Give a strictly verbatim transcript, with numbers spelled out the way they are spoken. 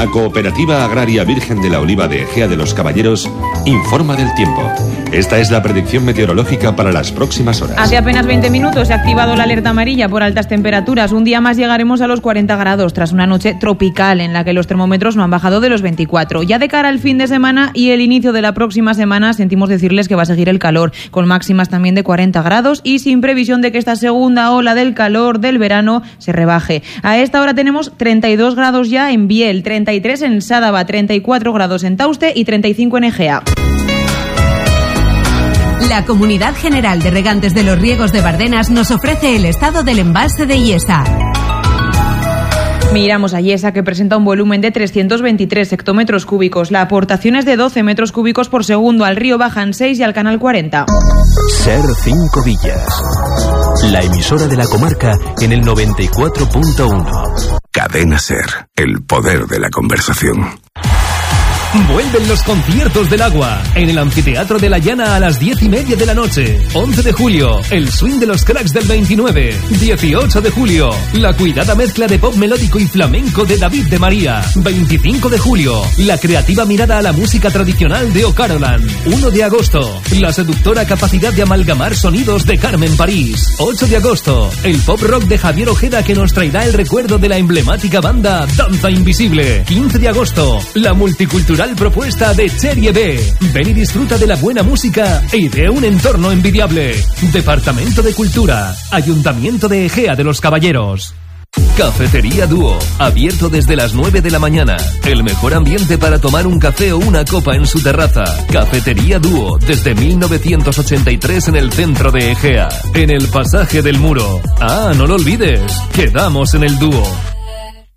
La Cooperativa Agraria Virgen de la Oliva de Ejea de los Caballeros informa del tiempo. Esta es la predicción meteorológica para las próximas horas. Hace apenas veinte minutos se ha activado la alerta amarilla por altas temperaturas. Un día más llegaremos a los cuarenta grados tras una noche tropical en la que los termómetros no han bajado de los veinticuatro. Ya de cara al fin de semana y el inicio de la próxima semana sentimos decirles que va a seguir el calor, con máximas también de cuarenta grados y sin previsión de que esta segunda ola del calor del verano se rebaje. A esta hora tenemos treinta y dos grados ya en Biel, treinta y tres en Sádaba, treinta y cuatro grados en Tauste y treinta y cinco en Egea. La Comunidad General de Regantes de los Riegos de Bardenas nos ofrece el estado del embalse de Iesa. Miramos a Iesa, que presenta un volumen de trescientos veintitrés hectómetros cúbicos. La aportación es de doce metros cúbicos por segundo. Al río bajan seis y al canal cuarenta. Ser Cinco Villas, la emisora de la comarca en el noventa y cuatro punto uno. Cadena Ser, el poder de la conversación. Vuelven los conciertos del agua en el Anfiteatro de la Llana a las diez y media de la noche. once de julio, el swing de los cracks del veintinueve. dieciocho de julio, la cuidada mezcla de pop melódico y flamenco de David de María. veinticinco de julio, la creativa mirada a la música tradicional de O'Carolan. uno de agosto, la seductora capacidad de amalgamar sonidos de Carmen París. ocho de agosto, el pop rock de Javier Ojeda, que nos traerá el recuerdo de la emblemática banda Danza Invisible. quince de agosto, la multicultural propuesta de Cherie B. Ven y disfruta de la buena música y de un entorno envidiable. Departamento de Cultura, Ayuntamiento de Ejea de los Caballeros. Cafetería Dúo, abierto desde las nueve de la mañana. El mejor ambiente para tomar un café o una copa en su terraza. Cafetería Dúo, desde mil novecientos ochenta y tres en el centro de Ejea, en el pasaje del Muro. Ah, no lo olvides, quedamos en el Dúo.